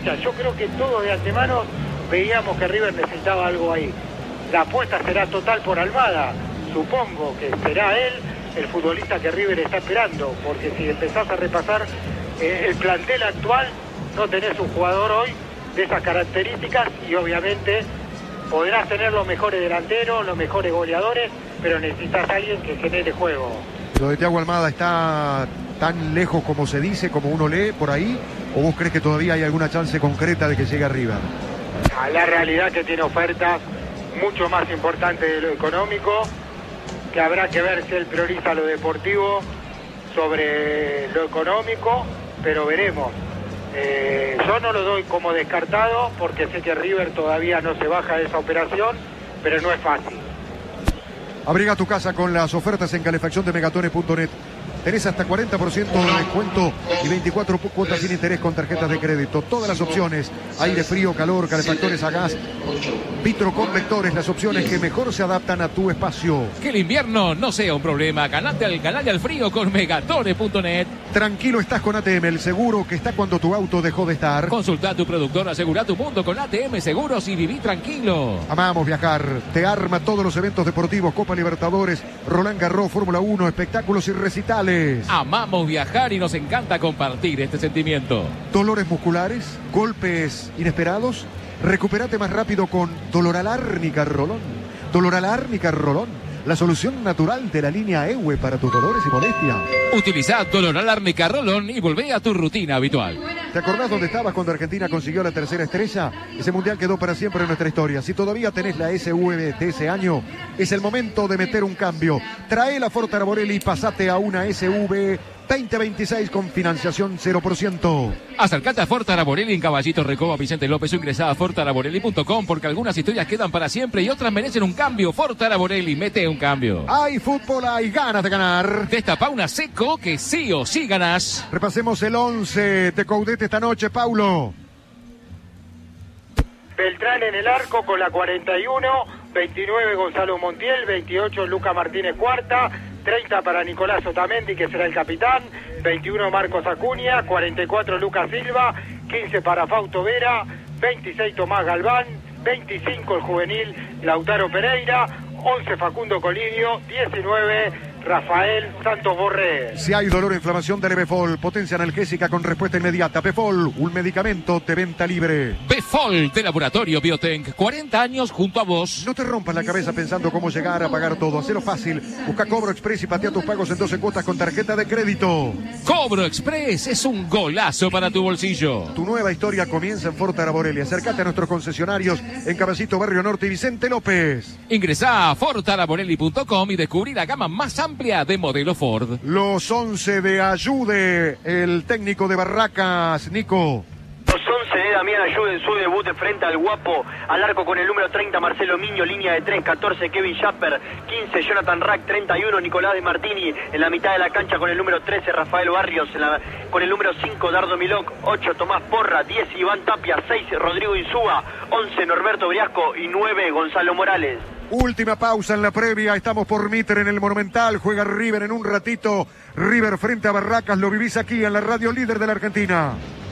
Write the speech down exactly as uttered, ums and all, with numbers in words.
hinchas. Yo creo que todos de antemano veíamos que River necesitaba algo ahí. La apuesta será total por Almada. Supongo que será él el futbolista que River está esperando, porque si empezás a repasar eh, el plantel actual, no tenés un jugador hoy de esas características y obviamente podrás tener los mejores delanteros, los mejores goleadores, pero necesitas a alguien que genere juego. ¿Lo de Thiago Almada está tan lejos como se dice, como uno lee por ahí? ¿O vos crees que todavía hay alguna chance concreta de que llegue a River? La realidad es que tiene ofertas mucho más importantes de lo económico, que habrá que ver si él prioriza lo deportivo sobre lo económico, pero veremos. Eh, yo no lo doy como descartado porque sé que River todavía no se baja de esa operación, pero no es fácil. Abriga tu casa con las ofertas en calefacción de megatones punto net. Tenés hasta cuarenta por ciento de descuento y veinticuatro cuotas sin interés con tarjetas de crédito. Todas las opciones, aire, frío, calor, calefactores a gas, vitroconvectores, las opciones que mejor se adaptan a tu espacio. Que el invierno no sea un problema. Ganate al canal y al frío con megatones punto net. Tranquilo estás con A T M, el seguro que está cuando tu auto dejó de estar. Consulta a tu productor, asegura tu mundo con A T M Seguros y viví tranquilo. Amamos viajar. Te arma todos los eventos deportivos, Copa Libertadores, Roland Garros, Fórmula uno, espectáculos y recitales. Amamos viajar y nos encanta compartir este sentimiento. ¿Dolores musculares? ¿Golpes inesperados? Recupérate más rápido con Dolor Árnica Rolón. Dolor Árnica Rolón, la solución natural de la línea E W E para tus dolores y molestias. Utiliza Dolor Árnica Rolón y volvé a tu rutina habitual. ¿Te acordás dónde estabas cuando Argentina consiguió la tercera estrella? Ese mundial quedó para siempre en nuestra historia. Si todavía tenés la S V de ese año, es el momento de meter un cambio. Trae la Ford Arborelli y pasate a una S V veinte veintiséis con financiación cero por ciento. Acercate a Ford Arborelli en Caballito Recoba Vicente López o ingresá a ford arborelli punto com porque algunas historias quedan para siempre y otras merecen un cambio. Ford Arborelli, mete un cambio. Hay fútbol, hay ganas de ganar. Destapa una seco que sí o sí ganás. Repasemos el once de Caudete esta noche, Paulo. Beltrán en el arco con la cuarenta y uno, veintinueve Gonzalo Montiel, veintiocho Luca Martínez Cuarta, treinta para Nicolás Otamendi, que será el capitán, veintiuno Marcos Acuña, cuarenta y cuatro Lucas Silva, quince para Fausto Vera, veintiséis Tomás Galván, veinticinco el juvenil Lautaro Pereira, once Facundo Colidio, diecinueve Rafael Santos Borré. Si hay dolor o inflamación, dale Befol, potencia analgésica con respuesta inmediata. Befol, un medicamento de venta libre. Befol de Laboratorio Biotenc, cuarenta años junto a vos. No te rompas la cabeza pensando cómo llegar a pagar todo. Hacelo fácil. Busca Cobro Express y patea tus pagos en doce cuotas con tarjeta de crédito. Cobro Express es un golazo para tu bolsillo. Tu nueva historia comienza en Ford Arborelli. Acércate a nuestros concesionarios en Caballito, Barrio Norte y Vicente López. Ingresá a ford arborelli punto com y descubrí la gama más amplia de modelo Ford. Los once de Ayude, el técnico de Barracas, Nico. Los once de Damián Ayude en su debut de frente al Guapo, al arco con el número treinta Marcelo Miño, línea de tres, catorce Kevin Schapper, quince Jonathan Rack, treinta y uno Nicolás de Martini, en la mitad de la cancha con el número trece Rafael Barrios, en la, con el número cinco Dardo Milok, ocho Tomás Porra, diez Iván Tapia, seis Rodrigo Insúa, once Norberto Briasco y nueve Gonzalo Morales. Última pausa en la previa, estamos por Mitre en el Monumental, juega River en un ratito, River frente a Barracas, lo vivís aquí en la radio líder de la Argentina.